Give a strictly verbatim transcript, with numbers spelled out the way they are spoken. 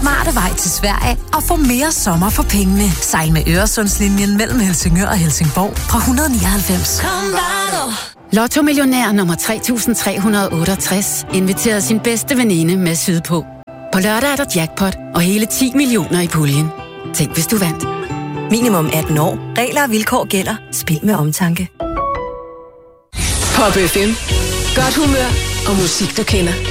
smarte vej til Sverige og få mere sommer for pengene. Sejl med Øresundslinjen mellem Helsingør og Helsingborg fra et hundrede nioghalvfems. Lotto Millionær nummer tre tusind tre hundrede otteogtres inviterede sin bedste veninde med sydpå. På lørdag er der jackpot og hele ti millioner i puljen. Tænk, hvis du vandt. Minimum atten år. Regler og vilkår gælder. Spil med omtanke. Pop F M. Godt humør og musik, du kender.